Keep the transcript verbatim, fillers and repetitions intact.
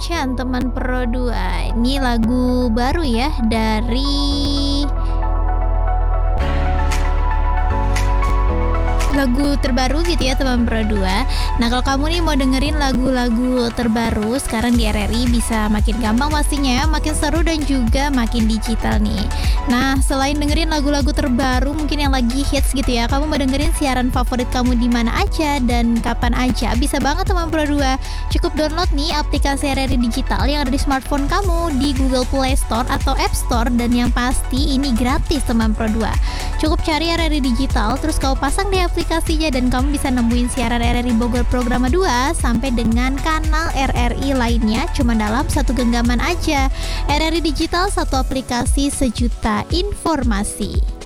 Macan teman Pro dua. Ini lagu baru ya dari lagu terbaru gitu ya teman Pro dua. Nah kalau kamu nih mau dengerin lagu-lagu terbaru sekarang di R R I bisa makin gampang pastinya, makin seru dan juga makin digital nih. Nah selain dengerin lagu-lagu terbaru mungkin yang lagi hits gitu ya, kamu mau dengerin siaran favorit kamu di mana aja dan kapan aja, bisa banget teman Pro dua. Cukup download nih aplikasi R R I Digital yang ada di smartphone kamu di Google Play Store atau App Store, dan yang pasti ini gratis teman Pro dua. Cukup cari R R I Digital terus kau pasang di aplikasinya dan kamu bisa nemuin siaran R R I Bogor Programa dua sampai dengan kanal R R I lainnya cuma dalam satu genggaman aja. R R I Digital, satu aplikasi sejuta informasi.